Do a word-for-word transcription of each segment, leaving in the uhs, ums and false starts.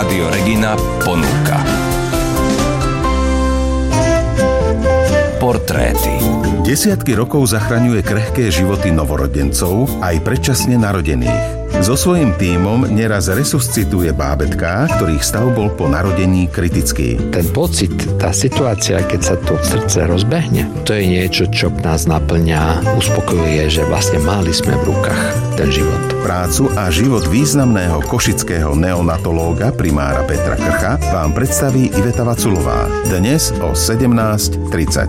Rádio Regina ponúka Portréty. Desiatky rokov zachraňuje krehké životy novorodencov aj predčasne narodených. So svojím tímom neraz resuscituje bábätká, ktorých stav bol po narodení kritický. Ten pocit, tá situácia, keď sa to srdce rozbehne, to je niečo, čo nás naplňa, uspokojuje, že vlastne mali sme v rukách ten život. Prácu a život významného košického neonatológa primára Petra Krcha vám predstaví Iveta Vaculová. Dnes o sedemnásť tridsať.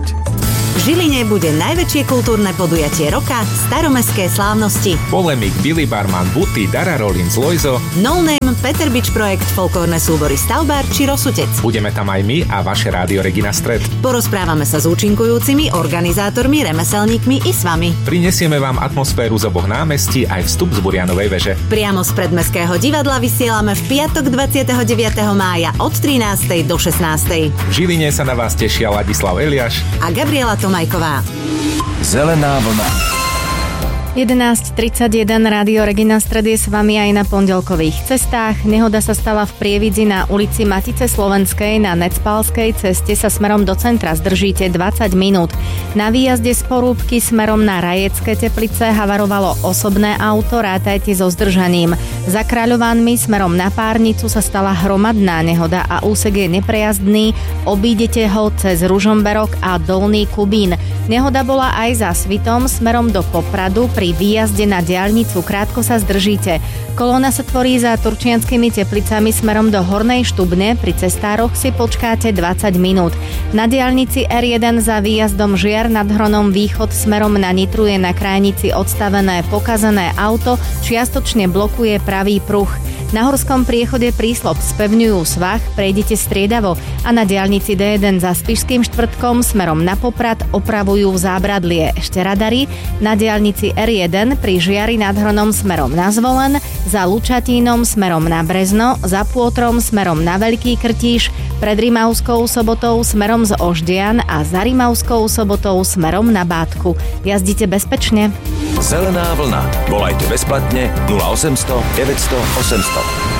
V Žiline bude najväčšie kultúrne podujatie roka Staromestské slávnosti. Polemik, Billy Barman, Buty, Dara Rollins, Lojzo, No Name, Peter Bič projekt, folklórne súbory Stavbár či Rosutec. Budeme tam aj my a vaše Rádio Regina Stred. Porozprávame sa s účinkujúcimi, organizátormi, remeselníkmi i s vami. Prinesieme vám atmosféru z oboch námestí aj vstup z Burianovej veže. Priamo z predmestského divadla vysielame v piatok dvadsiateho deviateho mája od trinástej do šestnástej. V Žiline sa na vás tešia Ladislav Eliáš a Gabriela Tomajková. Zelená vlna. jedenásť tridsaťjeden Rádio Regina Stred je s vami aj na pondelkových cestách. Nehoda sa stala v Prievidzi na ulici Matice Slovenskej. Na Necpalskej ceste sa smerom do centra zdržíte dvadsať minút. Na výjazde z Porúbky smerom na Rajecké Teplice havarovalo osobné auto, rátajte so zdržaním. Za Kráľovánmi smerom na Párnicu sa stala hromadná nehoda a úsek je neprejazdný. Obídete ho cez Ružomberok a Dolný Kubín. Nehoda bola aj za Svitom smerom do Popradu. Pri výjazde na diaľnicu krátko sa zdržíte. Kolóna sa tvorí za Turčianskými Teplicami smerom do Hornej Štubne. Pri cestároch si počkáte dvadsať minút. Na diaľnici er jeden za výjazdom Žiar nad Hronom východ smerom na Nitru je na krajnici odstavené pokazané auto, čiastočne blokuje pravý pruh. Na horskom priechode Príslop spevňujú svah, prejdete striedavo a na diaľnici dé jeden za Spišským Štvrtkom smerom na Poprad opravujú zábradlie ešte radary. Na diaľnici er jeden pri Žiari nad Hronom smerom na Zvolen, za Lučatínom smerom na Brezno, za Pôtrom smerom na Veľký Krtíš, pred Rimavskou Sobotou smerom z Oždian a za Rimavskou Sobotou smerom na Bátku. Jazdite bezpečne. Zelená vlna. Volajte bezplatne nula osemsto deväťsto osemsto.